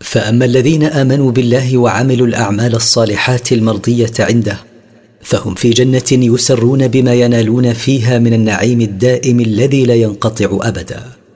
فأما الذين آمنوا بالله وعملوا الأعمال الصالحات المرضية عنده فهم في جنة يسرون بما ينالون فيها من النعيم الدائم الذي لا ينقطع أبدا.